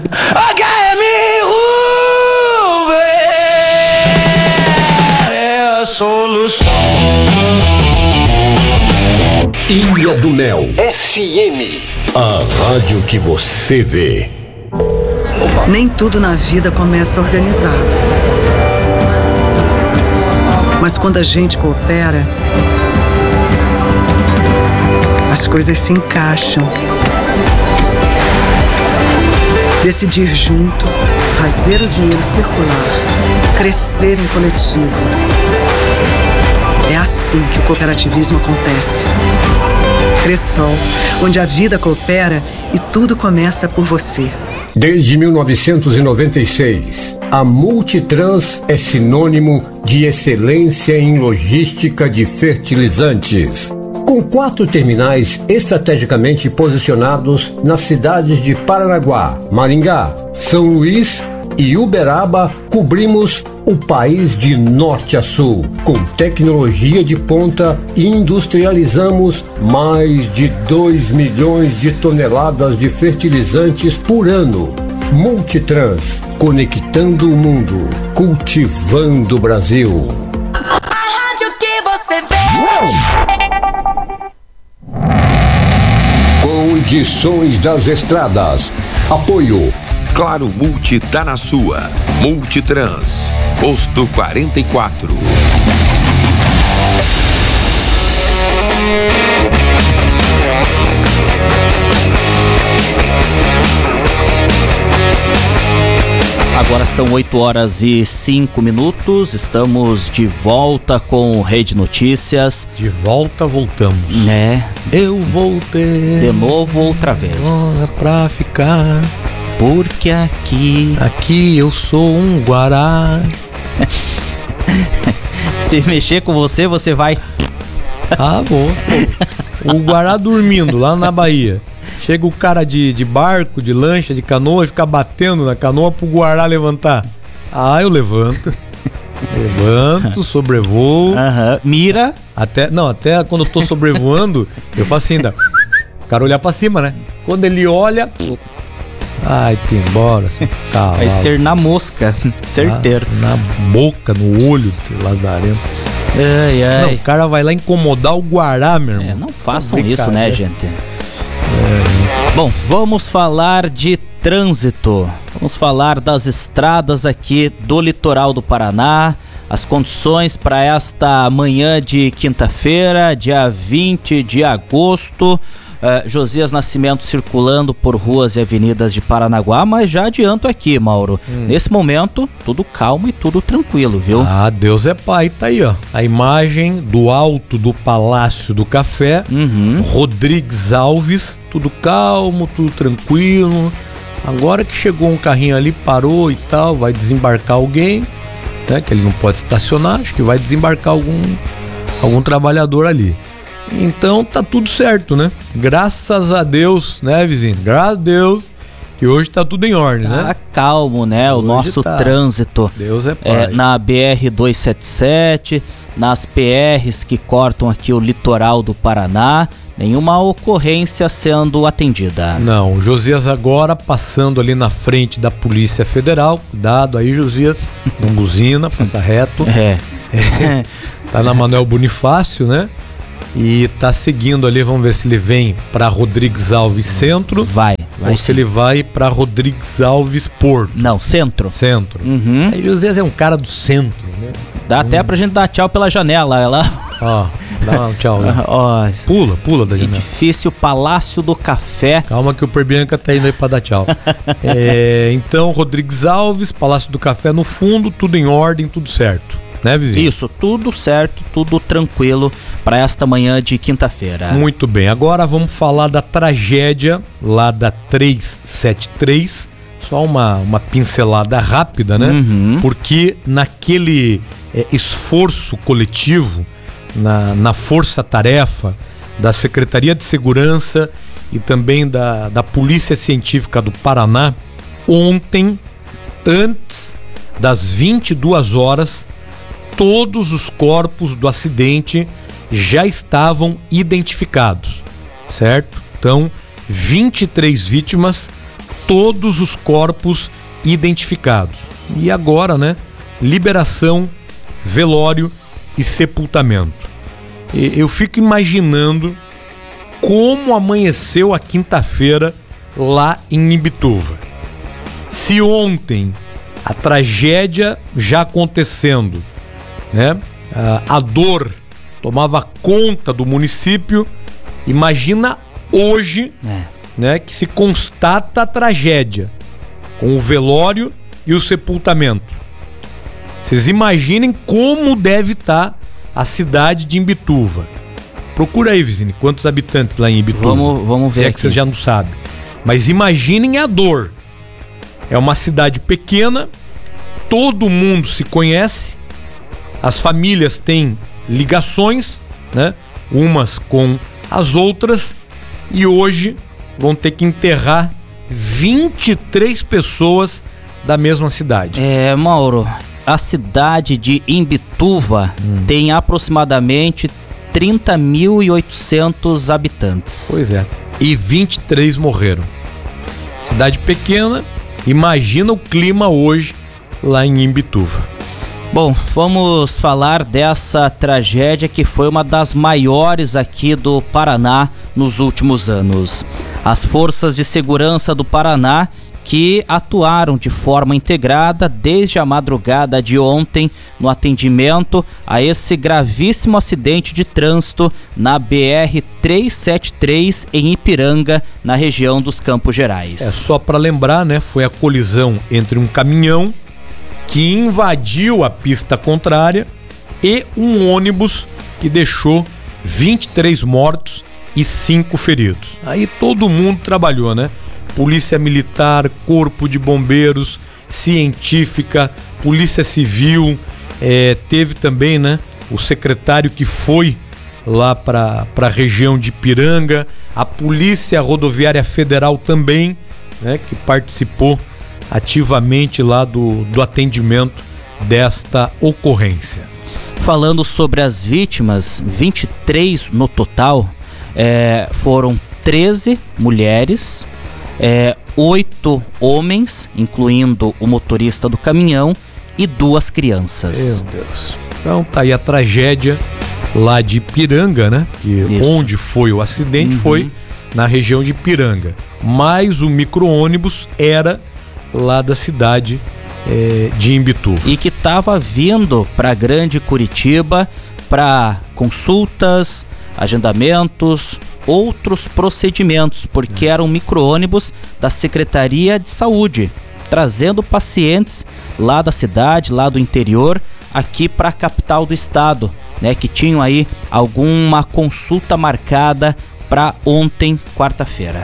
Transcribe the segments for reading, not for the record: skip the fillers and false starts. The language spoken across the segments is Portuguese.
HM é a solução. Ilha do Mel FM, a rádio que você vê. Nem tudo na vida começa organizado. Mas quando a gente coopera, as coisas se encaixam. Decidir junto, fazer o dinheiro circular, crescer em coletivo. É assim que o cooperativismo acontece. Cressol, onde a vida coopera e tudo começa por você. Desde 1996, a Multitrans é sinônimo de excelência em logística de fertilizantes. Com 4 terminais estrategicamente posicionados nas cidades de Paranaguá, Maringá, São Luís e Uberaba, cobrimos o país de norte a sul. Com tecnologia de ponta, industrializamos mais de 2 milhões de toneladas de fertilizantes por ano. Multitrans, conectando o mundo, cultivando o Brasil. A rádio que você vê. Condições das estradas. Apoio. Claro Multi tá na sua. Multitrans, posto 44. Agora são 8h05. Estamos de volta com Rede Notícias. De volta, voltamos. Né? Eu voltei. De novo, outra vez. Pra ficar. Porque aqui eu sou um guará. Se mexer com você, você vai. Ah, vou. O guará dormindo lá na Bahia. Chega o cara de barco, de lancha, de canoa e fica batendo na canoa pro guará levantar. Ah, eu levanto. Levanto, sobrevoo. Mira. Até quando eu tô sobrevoando, eu faço assim ainda. O cara olhar pra cima, né? Quando ele olha. Ai, tem embora. Vai ser na mosca, certeiro. Na boca, no olho do lazarento. Ai, ai. Não, o cara vai lá incomodar o guará, meu irmão. Não façam isso, né, gente? Bom, vamos falar de trânsito. Vamos falar das estradas aqui do litoral do Paraná. As condições para esta manhã de quinta-feira, dia 20 de agosto. Josias Nascimento circulando por ruas e avenidas de Paranaguá, mas já adianto aqui, Mauro. Nesse momento, tudo calmo e tudo tranquilo, viu? Ah, Deus é pai, tá aí, ó. A imagem do alto do Palácio do Café, Rodrigues Alves, tudo calmo, tudo tranquilo. Agora que chegou um carrinho ali, parou e tal, vai desembarcar alguém, né? Que ele não pode estacionar, acho que vai desembarcar algum trabalhador ali. Então tá tudo certo, né? Graças a Deus, né, vizinho? Graças a Deus que hoje tá tudo em ordem, né? Tá calmo, né? Hoje o nosso trânsito. Deus é pai. Na BR-277, nas PRs que cortam aqui o litoral do Paraná, nenhuma ocorrência sendo atendida. Não, o Josias agora passando ali na frente da Polícia Federal. Cuidado aí, Josias, não buzina, passa reto. Tá na Manuel Bonifácio, né? E tá seguindo ali, vamos ver se ele vem pra Rodrigues Alves Centro. Vai ou se ele vai pra Rodrigues Alves Porto. Não, Centro. Aí Josias é um cara do centro, né? Dá até pra gente dar tchau pela janela. Ó, dá um tchau, né? Pula da janela. Edifício Palácio do Café. Calma que o Perbianca tá indo aí pra dar tchau. Então, Rodrigues Alves, Palácio do Café no fundo, tudo em ordem, tudo certo. Né, vizinho? Isso, tudo certo, tudo tranquilo para esta manhã de quinta-feira. Muito bem, agora vamos falar da tragédia lá da 373. Só uma pincelada rápida, né? Porque naquele esforço coletivo, na força-tarefa da Secretaria de Segurança e também da Polícia Científica do Paraná, ontem, antes das 22 horas, todos os corpos do acidente já estavam identificados, certo? Então, 23 vítimas, todos os corpos identificados. E agora, né, liberação, velório e sepultamento. Eu fico imaginando como amanheceu a quinta-feira lá em Imbituva. Se ontem a tragédia já acontecendo, né, a dor tomava conta do município, imagina hoje, né, que se constata a tragédia com o velório e o sepultamento. Vocês imaginem como deve estar a cidade de Imbituva. Procura aí, Vizine, quantos habitantes lá em Imbituva. Vamos ver se é aqui. que você já não sabe. Mas imaginem a dor. É uma cidade pequena, todo mundo se conhece, as famílias têm ligações, né, umas com as outras, e hoje vão ter que enterrar 23 pessoas da mesma cidade. Mauro, a cidade de Imbituva tem aproximadamente 30.800 habitantes. Pois é. E 23 morreram. Cidade pequena, imagina o clima hoje lá em Imbituva. Bom, vamos falar dessa tragédia que foi uma das maiores aqui do Paraná nos últimos anos. As forças de segurança do Paraná que atuaram de forma integrada desde a madrugada de ontem no atendimento a esse gravíssimo acidente de trânsito na BR-373 em Ipiranga, na região dos Campos Gerais. Só para lembrar, né, foi a colisão entre um caminhão que invadiu a pista contrária e um ônibus que deixou 23 mortos e 5 feridos. Aí todo mundo trabalhou, né? Polícia Militar, Corpo de Bombeiros, Científica, Polícia Civil, teve também, né, o secretário que foi lá para a região de Ipiranga, a Polícia Rodoviária Federal também, né, que participou ativamente lá do atendimento desta ocorrência. Falando sobre as vítimas, 23 no total, foram 13 mulheres, 8 homens, incluindo o motorista do caminhão, e 2 crianças. Meu Deus. Então tá aí a tragédia lá de Ipiranga, né? Que onde foi o acidente foi na região de Ipiranga. Mas o micro-ônibus era lá da cidade de Imbituva. E que estava vindo para Grande Curitiba para consultas, agendamentos, outros procedimentos, porque era um micro-ônibus da Secretaria de Saúde, trazendo pacientes lá da cidade, lá do interior, aqui para a capital do estado, né, que tinham aí alguma consulta marcada para ontem, quarta-feira.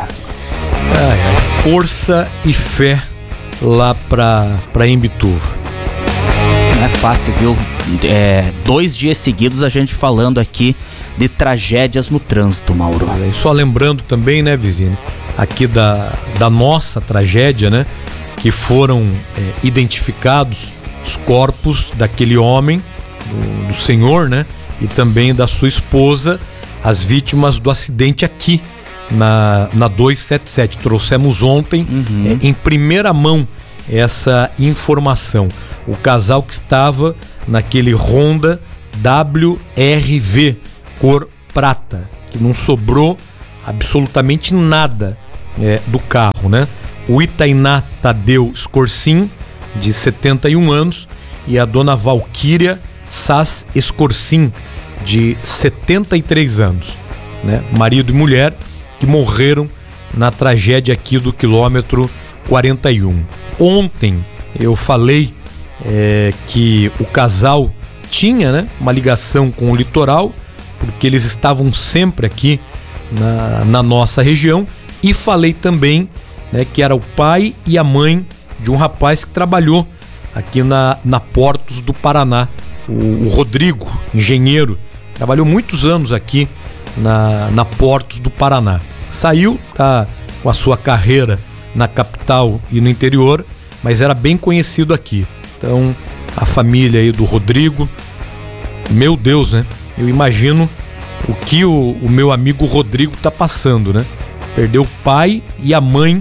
Força e fé lá para Imbituva. Não é fácil, viu? 2 dias seguidos a gente falando aqui de tragédias no trânsito, Mauro. E só lembrando também, né, Vizine, aqui da nossa tragédia, né, que foram identificados os corpos daquele homem, do senhor, né, e também da sua esposa, as vítimas do acidente aqui na 277. Trouxemos ontem em primeira mão essa informação. O casal que estava naquele Honda WRV cor prata, que não sobrou absolutamente nada do carro, né? O Itainá Tadeu Scorsin, de 71 anos, e a dona Valquíria Sass Escorsin, de 73 anos, né? Marido e mulher que morreram na tragédia aqui do quilômetro 41. Ontem eu falei que o casal tinha, né, uma ligação com o litoral, porque eles estavam sempre aqui na nossa região, e falei também, né, que era o pai e a mãe de um rapaz que trabalhou aqui na Portos do Paraná, o Rodrigo, engenheiro, trabalhou muitos anos aqui na Portos do Paraná. Saiu, tá com a sua carreira na capital e no interior, mas era bem conhecido aqui. Então, a família aí do Rodrigo, meu Deus, né? Eu imagino o que o meu amigo Rodrigo tá passando, né? Perdeu o pai e a mãe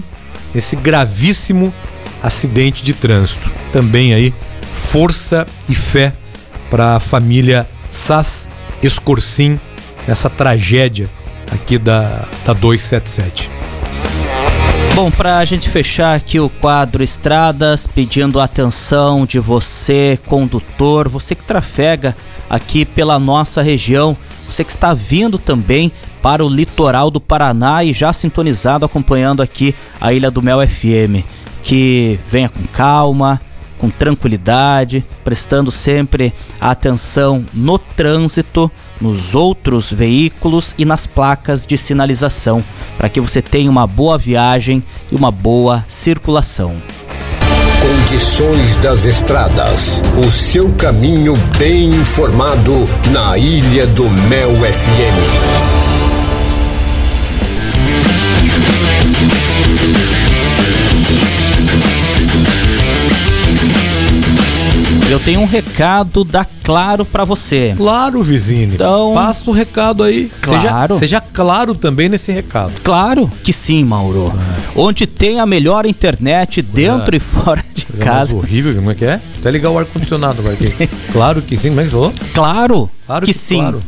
nesse gravíssimo acidente de trânsito. Também aí, força e fé para a família Sas Escorcim nessa tragédia aqui da 277. Bom, pra gente fechar aqui o quadro Estradas, pedindo a atenção de você, condutor, você que trafega aqui pela nossa região, você que está vindo também para o litoral do Paraná e já sintonizado, acompanhando aqui a Ilha do Mel FM, que venha com calma, com tranquilidade, prestando sempre a atenção no trânsito, nos outros veículos e nas placas de sinalização, para que você tenha uma boa viagem e uma boa circulação. Condições das estradas. O seu caminho bem informado na Ilha do Mel FM. Eu tenho um recado da Claro pra você. Claro, vizinho. Então, passa o recado aí. Claro. Seja claro também nesse recado. Claro que sim, Mauro. Onde tem a melhor internet dentro e fora de casa. Horrível, como é que é? Até ligar o ar-condicionado agora aqui. Claro que sim, como é que você falou? Claro, Claro que sim. Claro.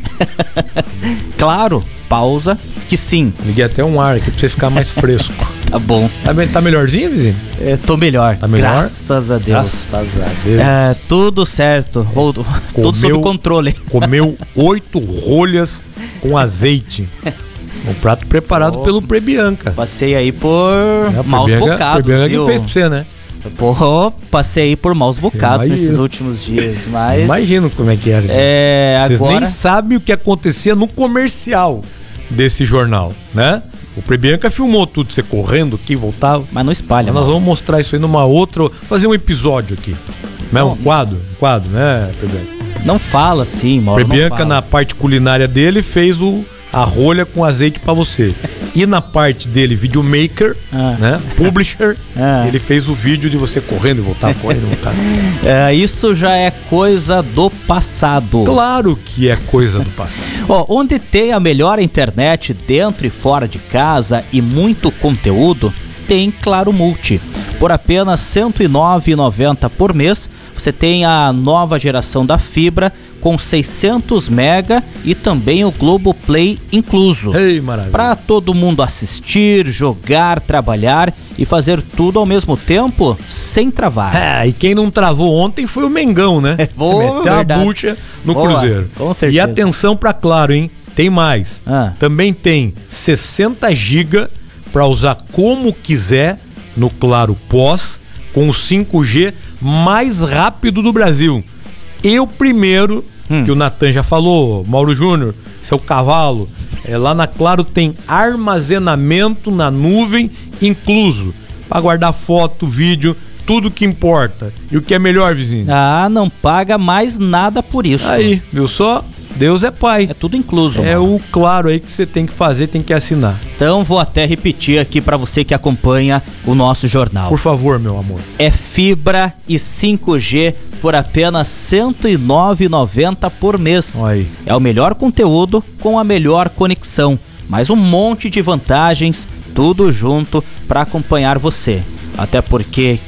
Claro, pausa, que sim. Liguei até um ar aqui pra você ficar mais fresco. Tá bom. Tá melhorzinho, vizinho? Tô melhor. Tá melhor? Graças a Deus. Graças a Deus. Tudo certo. Tudo sob controle. Comeu 8 rolhas com azeite. Um prato preparado pelo Prebianca. Passei aí por maus bocados, Prebianca viu? que fez pra você, né? Passei aí por maus bocados nesses últimos dias, mas... Imagino como é que era. Vocês agora... nem sabem o que acontecia no comercial desse jornal, né? O Prebianca filmou tudo, você correndo aqui, voltava. Mas não espalha, Nós vamos mostrar isso aí numa outra... Fazer um episódio aqui. Não, um quadro, né, Prebianca? Não fala assim, Mauro. Prebianca, na parte culinária dele, fez a rolha com azeite pra você. E na parte dele, videomaker, né? Publisher, ele fez o vídeo de você correndo e voltar, correndo e voltar. Isso já é coisa do passado. Claro que é coisa do passado. Onde tem a melhor internet dentro e fora de casa e muito conteúdo, tem Claro Multi. Por apenas R$ 109,90 por mês, você tem a nova geração da fibra com 600 mega e também o Globoplay incluso. Ei, maravilha. Para todo mundo assistir, jogar, trabalhar e fazer tudo ao mesmo tempo sem travar. E quem não travou ontem foi o Mengão, né? Meteu a bucha no Cruzeiro. Com certeza. E atenção pra Claro, hein? Tem mais. Também tem 60 GB para usar como quiser no Claro Pós, com o 5G mais rápido do Brasil. E o primeiro, que o Natan já falou, Mauro Júnior, seu cavalo, lá na Claro tem armazenamento na nuvem incluso, para guardar foto, vídeo, tudo que importa. E o que é melhor, vizinho? Não paga mais nada por isso. Aí, viu só? Deus é pai. É tudo incluso. É o Claro aí que você tem que fazer, tem que assinar. Então vou até repetir aqui para você que acompanha o nosso jornal. Por favor, meu amor. É fibra e 5G por apenas R$ 109,90 por mês. Aí. É o melhor conteúdo com a melhor conexão. Mais um monte de vantagens, tudo junto para acompanhar você. Até porque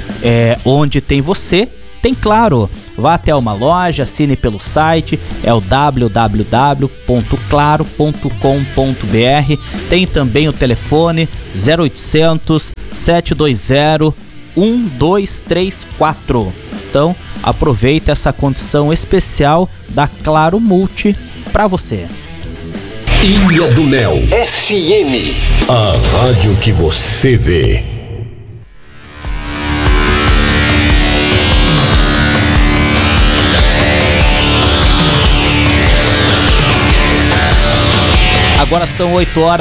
onde tem você, tem Claro. Vá até uma loja, assine pelo site, é o www.claro.com.br. Tem também o telefone 0800 720 1234. Então, aproveita essa condição especial da Claro Multi para você. Ilha do Mel FM, a rádio que você vê. Agora são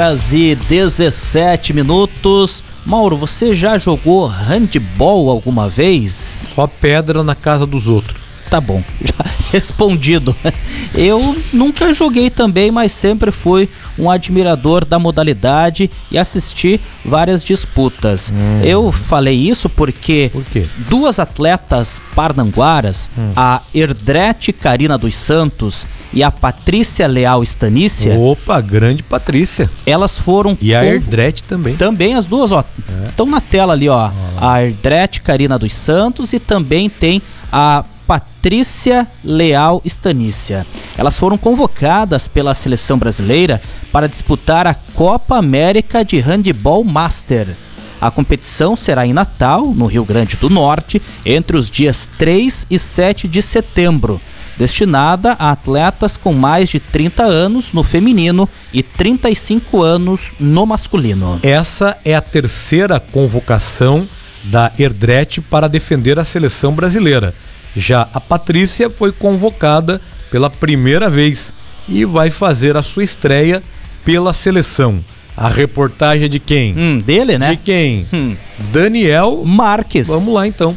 8h17. Mauro, você já jogou handball alguma vez? Só pedra na casa dos outros. Tá bom, já respondido. Eu nunca joguei também, mas sempre fui um admirador da modalidade e assisti várias disputas. Eu falei isso porque Por quê? duas atletas parnanguaras, a Erdrete Carina dos Santos e a Patrícia Leal Stanícia, Opa, grande Patrícia. elas foram... E a Erdrete também. Também as duas, ó, estão na tela ali, ó. A Erdrete Carina dos Santos e também tem a Patrícia Leal Stanícia. Elas foram convocadas pela seleção brasileira para disputar a Copa América de Handebol Master. A competição será em Natal, no Rio Grande do Norte, entre os dias 3 e 7 de setembro, destinada a atletas com mais de 30 anos no feminino e 35 anos no masculino. Essa é a terceira convocação da Erdrete para defender a seleção brasileira. Já a Patrícia foi convocada pela primeira vez e vai fazer a sua estreia pela seleção. A reportagem é de quem? Dele, né? De quem? Daniel Marques. Vamos lá então.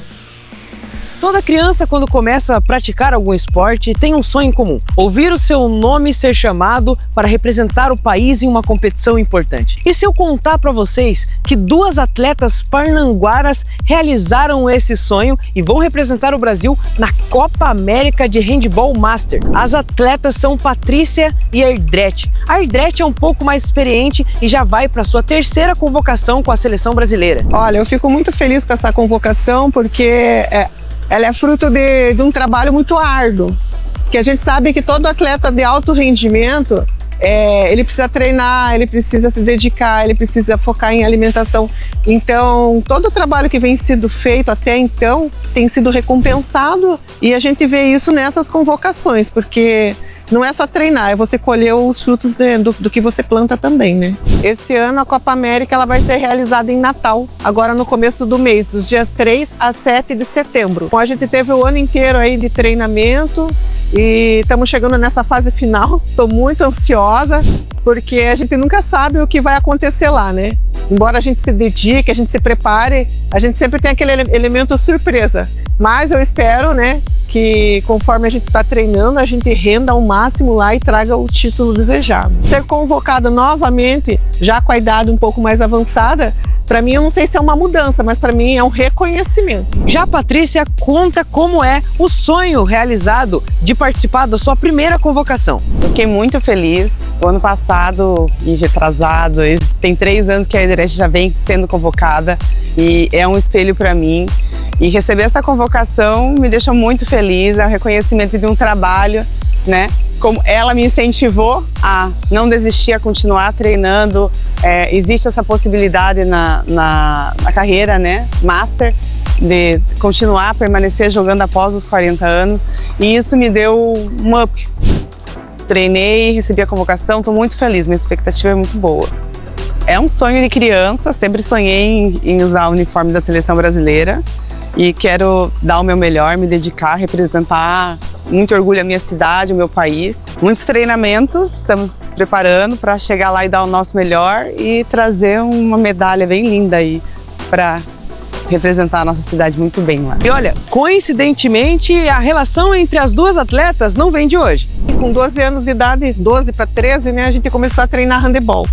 Toda criança, quando começa a praticar algum esporte, tem um sonho em comum: ouvir o seu nome ser chamado para representar o país em uma competição importante. E se eu contar para vocês que duas atletas parnanguaras realizaram esse sonho e vão representar o Brasil na Copa América de Handebol Master? As atletas são Patrícia e Erdrete. A Erdrete é um pouco mais experiente e já vai para sua terceira convocação com a seleção brasileira. Olha, eu fico muito feliz com essa convocação porque ela é fruto de um trabalho muito árduo, que a gente sabe que todo atleta de alto rendimento, ele precisa treinar, ele precisa se dedicar, ele precisa focar em alimentação. Então, todo o trabalho que vem sido feito até então tem sido recompensado e a gente vê isso nessas convocações, porque não é só treinar, é você colher os frutos do que você planta também, né? Esse ano a Copa América ela vai ser realizada em Natal, agora no começo do mês, dos dias 3 a 7 de setembro. Então a gente teve o ano inteiro aí de treinamento e estamos chegando nessa fase final. Estou muito ansiosa, porque a gente nunca sabe o que vai acontecer lá, né? Embora a gente se dedique, a gente se prepare, a gente sempre tem aquele elemento surpresa. Mas eu espero, né, que conforme a gente está treinando, a gente renda ao máximo lá e traga o título desejado. Ser convocada novamente, já com a idade um pouco mais avançada, para mim eu não sei se é uma mudança, mas para mim é um reconhecimento. Já a Patrícia conta como é o sonho realizado de participar da sua primeira convocação. Fiquei muito feliz. O ano passado e retrasado, e tem 3 anos que a Erdrete já vem sendo convocada e é um espelho para mim. E receber essa convocação me deixa muito feliz, é um reconhecimento de um trabalho, né? Como ela me incentivou a não desistir, a continuar treinando. Existe essa possibilidade na carreira, né, Master, de continuar, permanecer jogando após os 40 anos. E isso me deu um up. Treinei, recebi a convocação, estou muito feliz, minha expectativa é muito boa. É um sonho de criança, sempre sonhei em usar o uniforme da seleção brasileira. E quero dar o meu melhor, me dedicar, representar muito orgulho a minha cidade, o meu país. Muitos treinamentos, estamos preparando para chegar lá e dar o nosso melhor e trazer uma medalha bem linda aí para representar a nossa cidade muito bem lá. E olha, coincidentemente, a relação entre as duas atletas não vem de hoje. Com 12 anos de idade, 12 para 13, né, a gente começou a treinar handebol.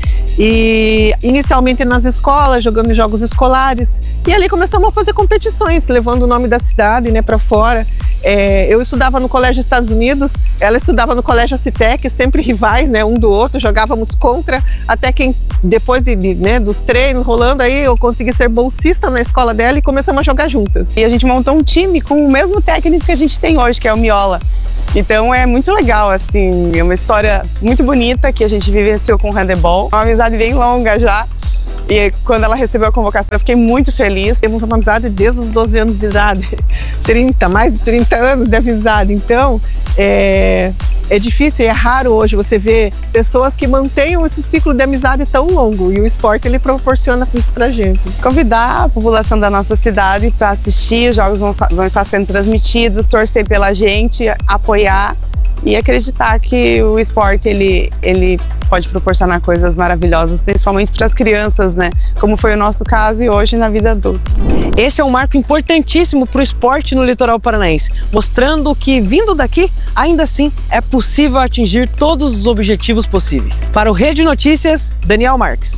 E inicialmente nas escolas, jogando em jogos escolares, e ali começamos a fazer competições, levando o nome da cidade, né, para fora. Eu estudava no Colégio Estados Unidos, ela estudava no Colégio Citec, sempre rivais, né, um do outro, jogávamos contra, até que depois dos treinos rolando aí, eu consegui ser bolsista na escola dela e começamos a jogar juntas. E a gente montou um time com o mesmo técnico que a gente tem hoje, que é o Miola. Então é muito legal, assim, é uma história muito bonita que a gente vivenciou com o handebol. Uma amizade bem longa já. E quando ela recebeu a convocação, eu fiquei muito feliz. Temos uma amizade desde os 12 anos de idade, mais de 30 anos de amizade. Então, é difícil, é raro hoje você ver pessoas que mantenham esse ciclo de amizade tão longo. E o esporte, ele proporciona isso pra gente. Convidar a população da nossa cidade para assistir, os jogos vão estar sendo transmitidos, torcer pela gente, apoiar e acreditar que o esporte, ele pode proporcionar coisas maravilhosas, principalmente para as crianças, né? Como foi o nosso caso e hoje na vida adulta. Esse é um marco importantíssimo para o esporte no litoral paranaense, mostrando que, vindo daqui, ainda assim é possível atingir todos os objetivos possíveis. Para o Rede Notícias, Daniel Marques.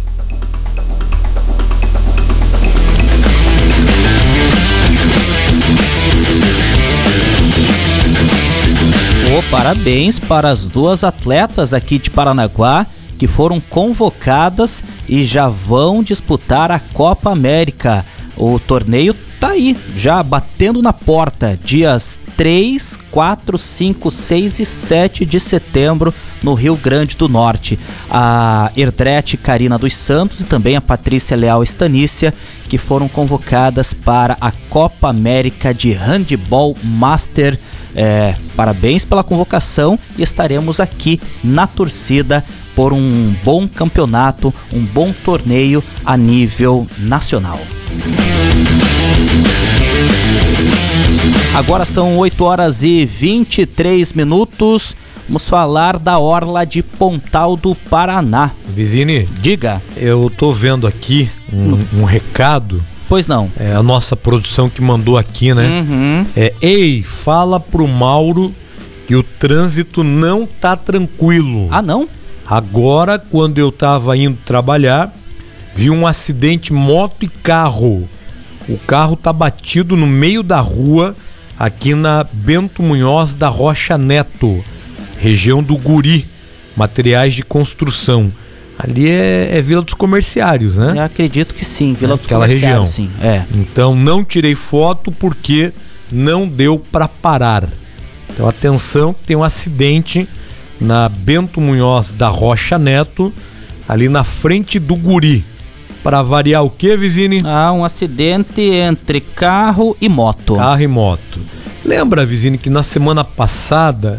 Parabéns para as duas atletas aqui de Paranaguá que foram convocadas e já vão disputar a Copa América. O torneio tá aí, já batendo na porta, dias 3, 4, 5, 6 e 7 de setembro no Rio Grande do Norte. A Erdrete Carina dos Santos e também a Patrícia Leal Estanícia, que foram convocadas para a Copa América de Handball Master. Parabéns pela convocação e estaremos aqui na torcida por um bom campeonato, um bom torneio a nível nacional. Agora são 8 horas e 23 minutos. Vamos falar da Orla de Pontal do Paraná. Vizini, diga. Eu tô vendo aqui um recado. Pois não. É a nossa produção que mandou aqui, né? Uhum. Ei, fala pro Mauro que o trânsito não tá tranquilo. Ah, não? Agora, quando eu tava indo trabalhar, vi um acidente moto e carro. O carro tá batido no meio da rua, aqui na Bento Munhoz da Rocha Neto, região do Guri, materiais de construção. Ali é Vila dos Comerciários, né? Eu acredito que sim, Vila dos Aquela Comerciários, região. sim. Então não tirei foto porque não deu para parar. Então atenção, tem um acidente na Bento Munhoz da Rocha Neto, ali na frente do Guri. Para variar o que, Vizini? Um acidente entre carro e moto. Carro e moto. Lembra, Vizini, que na semana passada,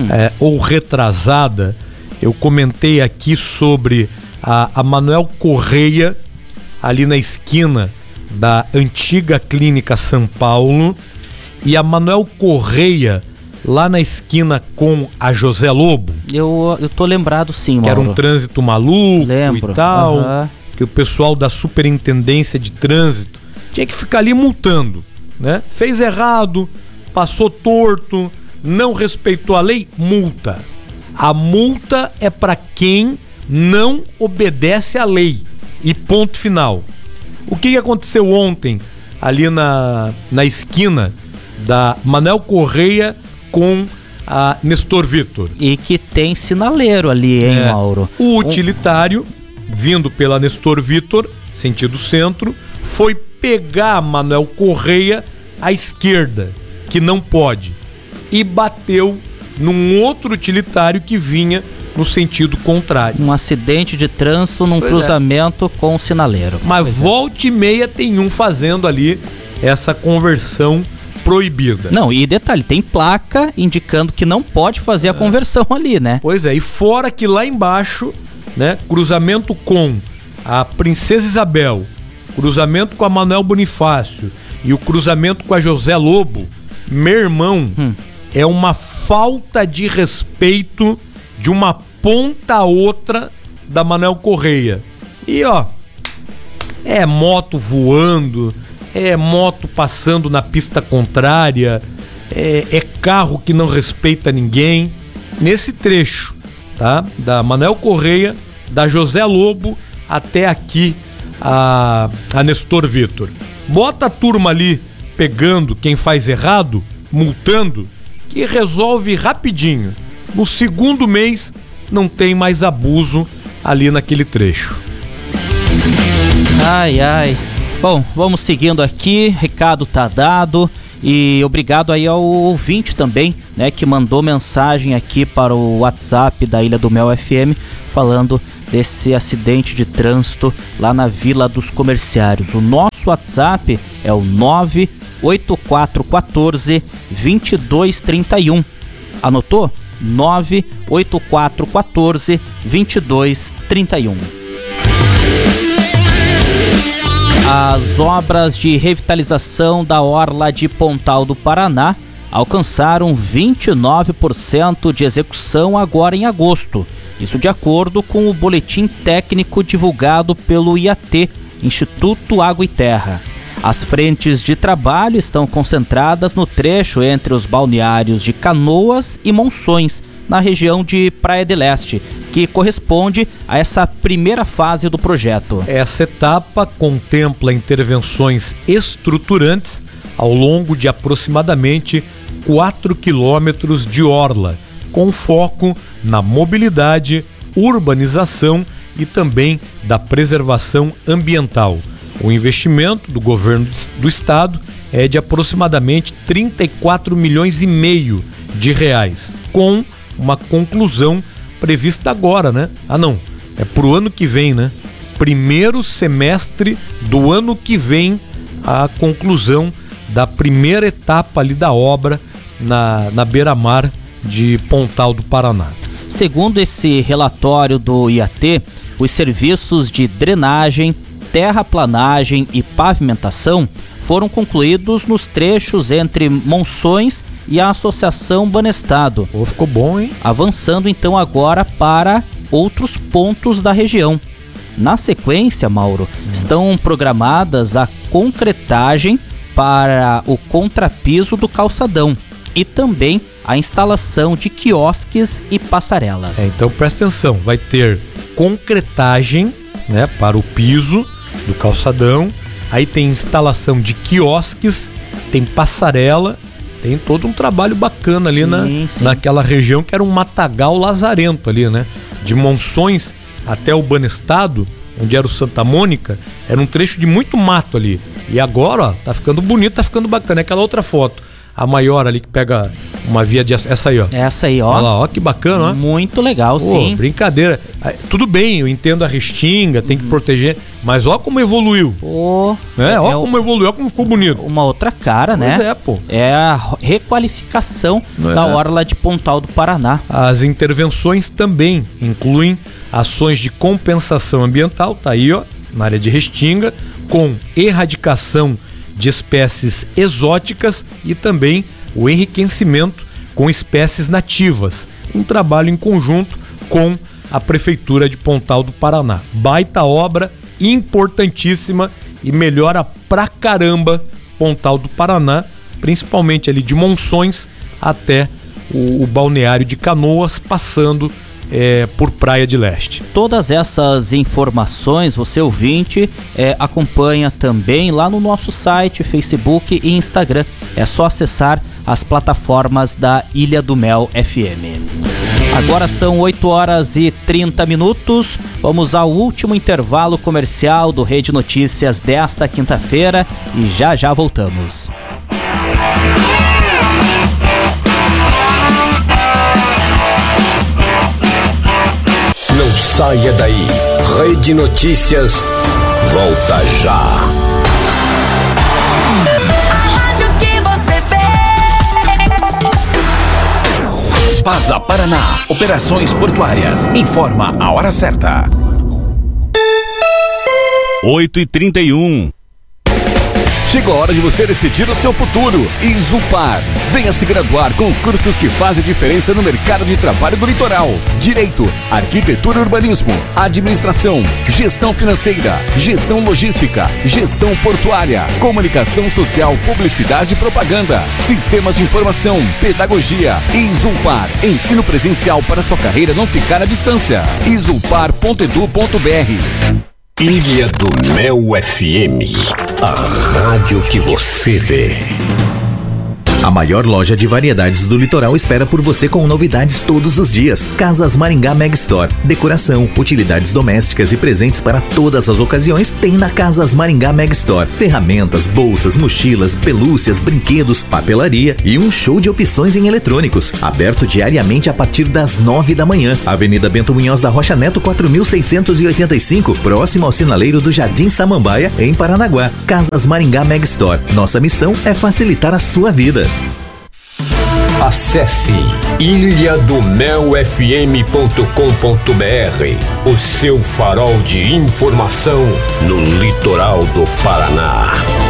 ou retrasada, eu comentei aqui sobre a Manuel Correia, ali na esquina da antiga Clínica São Paulo, e a Manuel Correia, lá na esquina com a José Lobo. Eu tô lembrado sim, Mauro. Que era um trânsito maluco. Lembro. E tal, que o pessoal da Superintendência de Trânsito tinha que ficar ali multando, né? Fez errado, passou torto, não respeitou a lei, multa. A multa é para quem não obedece à lei. E ponto final. O que aconteceu ontem ali na esquina da Manuel Correia com a Nestor Vitor? E que tem sinaleiro ali, hein, Mauro? O utilitário, vindo pela Nestor Vitor, sentido centro, foi pegar a Manuel Correia à esquerda, que não pode, e bateu num outro utilitário que vinha no sentido contrário. Um acidente de trânsito num cruzamento com o sinaleiro. Mas volta e meia tem um fazendo ali essa conversão proibida. Não, e detalhe, tem placa indicando que não pode fazer a conversão ali, né? Pois é, e fora que lá embaixo, né, cruzamento com a Princesa Isabel, cruzamento com a Manuel Bonifácio e o cruzamento com a José Lobo, meu irmão, é uma falta de respeito de uma ponta a outra da Manuel Correia. E ó, é moto voando, é moto passando na pista contrária, é carro que não respeita ninguém. Nesse trecho, tá? Da Manuel Correia, da José Lobo até aqui a Nestor Vitor. Bota a turma ali pegando quem faz errado, multando, que resolve rapidinho. No segundo mês não tem mais abuso ali naquele trecho. Ai, ai. Bom, vamos seguindo aqui, recado tá dado. E obrigado aí ao ouvinte também, né, que mandou mensagem aqui para o WhatsApp da Ilha do Mel FM, falando desse acidente de trânsito lá na Vila dos Comerciários. O nosso WhatsApp é o 98414 2231. Anotou? 98414 2231. As obras de revitalização da Orla de Pontal do Paraná alcançaram 29% de execução agora em agosto. Isso de acordo com o boletim técnico divulgado pelo IAT, Instituto Água e Terra. As frentes de trabalho estão concentradas no trecho entre os balneários de Canoas e Monções, na região de Praia de Leste, que corresponde a essa primeira fase do projeto. Essa etapa contempla intervenções estruturantes ao longo de aproximadamente 4 quilômetros de orla, com foco na mobilidade, urbanização e também da preservação ambiental. O investimento do governo do estado é de aproximadamente 34 milhões e meio de reais, com uma conclusão prevista agora, né? É pro ano que vem, né? Primeiro semestre do ano que vem, a conclusão da primeira etapa ali da obra na beira-mar de Pontal do Paraná. Segundo esse relatório do IAT, os serviços de drenagem, terraplanagem e pavimentação foram concluídos nos trechos entre Monções e a Associação Banestado. Ficou bom, hein? Avançando então agora para outros pontos da região. Na sequência, Mauro, estão programadas a concretagem para o contrapiso do calçadão e também a instalação de quiosques e passarelas. Então presta atenção, vai ter concretagem, né, para o piso do calçadão, aí tem instalação de quiosques, tem passarela, tem todo um trabalho bacana ali naquela região que era um matagal lazarento ali, né? De Monções até o Banestado, onde era o Santa Mônica, era um trecho de muito mato ali. E agora, ó, tá ficando bonito, tá ficando bacana. É aquela outra foto, a maior ali que pega uma via de... Essa aí, ó. Essa aí, ó. Olha lá, ó, que bacana, ó. Muito legal, sim. Brincadeira. Tudo bem, eu entendo a restinga, tem que proteger, mas ó como evoluiu. Como evoluiu, ó como ficou bonito. Uma outra cara, né? Pois é, pô. É a requalificação da orla de Pontal do Paraná. As intervenções também incluem ações de compensação ambiental, tá aí, ó, na área de restinga, com erradicação de espécies exóticas e também o enriquecimento com espécies nativas. Um trabalho em conjunto com a Prefeitura de Pontal do Paraná. Baita obra, importantíssima e melhora pra caramba Pontal do Paraná, principalmente ali de Monções até o balneário de Canoas, passando por Praia de Leste. Todas essas informações, você ouvinte, acompanha também lá no nosso site, Facebook e Instagram. É só acessar as plataformas da Ilha do Mel FM. Agora são 8h30. Vamos ao último intervalo comercial do Rede Notícias desta quinta-feira e já voltamos. Não saia daí. Rede Notícias volta já. A rádio que você vê. Pasa Paraná, operações portuárias. Informa a hora certa. 8h31. Chegou a hora de você decidir o seu futuro. Izupar. Venha se graduar com os cursos que fazem diferença no mercado de trabalho do litoral. Direito, Arquitetura e Urbanismo, Administração, Gestão Financeira, Gestão Logística, Gestão Portuária, Comunicação Social, Publicidade e Propaganda, Sistemas de Informação, Pedagogia. Izupar. Ensino presencial para sua carreira não ficar à distância. izupar.edu.br. Ilha do Mel FM, a rádio que você vê. A maior loja de variedades do litoral espera por você com novidades todos os dias. Casas Maringá Mega Store. Decoração, utilidades domésticas e presentes para todas as ocasiões tem na Casas Maringá Mega Store. Ferramentas, bolsas, mochilas, pelúcias, brinquedos, papelaria e um show de opções em eletrônicos. Aberto diariamente a partir das 9 da manhã. Avenida Bento Munhoz da Rocha Neto 4685, próximo ao sinaleiro do Jardim Samambaia, em Paranaguá. Casas Maringá Mega Store. Nossa missão é facilitar a sua vida. Acesse ilhadomelfm.com.br, o seu farol de informação no litoral do Paraná.